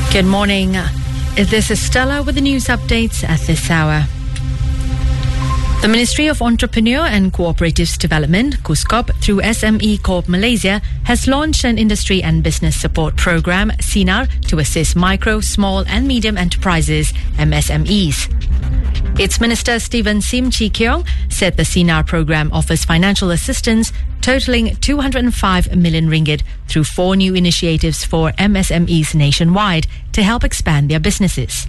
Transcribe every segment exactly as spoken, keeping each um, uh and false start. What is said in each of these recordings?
Good morning. This is Stella with the news updates at this hour. The Ministry of Entrepreneur and Cooperatives Development, KUSCOP, through S M E Corp Malaysia, has launched an industry and business support program, SINAR, to assist micro, small and medium enterprises, M S M Es. Its Minister Stephen Sim Chi Keong said the SINAR program offers financial assistance totaling two hundred five million ringgit through four new initiatives for M S M Es nationwide to help expand their businesses.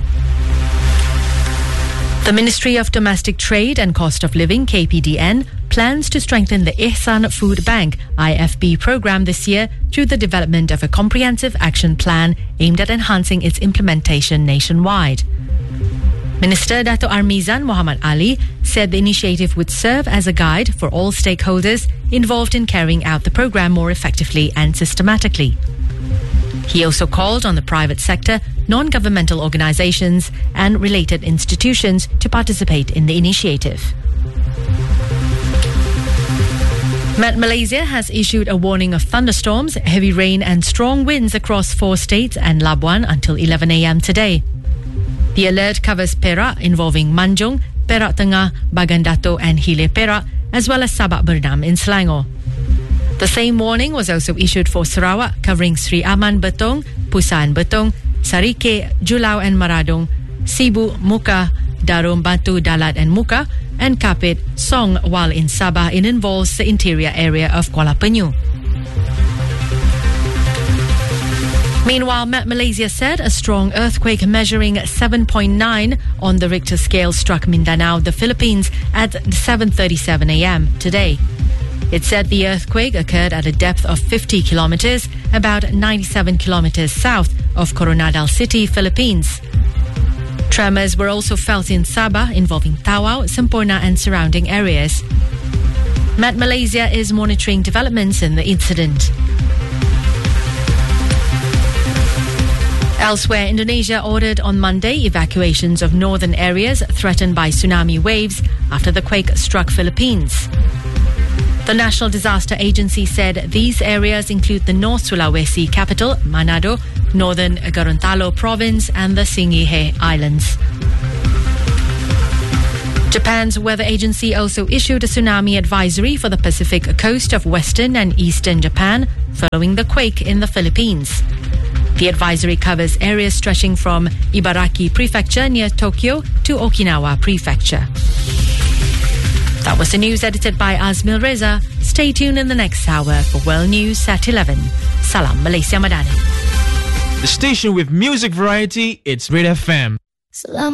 The Ministry of Domestic Trade and Cost of Living, K P D N, plans to strengthen the Ihsan Food Bank, I F B, program this year through the development of a comprehensive action plan aimed at enhancing its implementation nationwide. Minister Dato' Armizan Muhammad Ali said the initiative would serve as a guide for all stakeholders involved in carrying out the program more effectively and systematically. He also called on the private sector, non-governmental organizations and related institutions to participate in the initiative. Met Malaysia has issued a warning of thunderstorms, heavy rain and strong winds across four states and Labuan until eleven a.m. today. The alert covers Perak, involving Manjung, Perak Tengah, Bagan Dato' and Hilir Perak, as well as Sabak Bernam in Selangor. The same warning was also issued for Sarawak, covering Sri Aman Betong, Pusan Betong, Sarike, Julau and Maradong, Sibu, Muka, Darum Batu, Dalat and Muka, and Kapit, Song, while in Sabah it involves the interior area of Kuala Penyu. Meanwhile, Met Malaysia said a strong earthquake measuring seven point nine on the Richter scale struck Mindanao, the Philippines, at seven thirty-seven a.m. today. It said the earthquake occurred at a depth of fifty kilometers, about ninety-seven kilometers south of Coronadal City, Philippines. Tremors were also felt in Sabah, involving Tawau, Semporna and surrounding areas. Met Malaysia is monitoring developments in the incident. Elsewhere, Indonesia ordered on Monday evacuations of northern areas threatened by tsunami waves after the quake struck Philippines. The National Disaster Agency said these areas include the North Sulawesi capital, Manado, northern Gorontalo province and the Singihe Islands. Japan's weather agency also issued a tsunami advisory for the Pacific coast of western and eastern Japan following the quake in the Philippines. The advisory covers areas stretching from Ibaraki Prefecture near Tokyo to Okinawa Prefecture. That was the news edited by Azmil Reza. Stay tuned in the next hour for World News at eleven. Salam Malaysia Madani. The station with music variety, it's Red F M. Salam.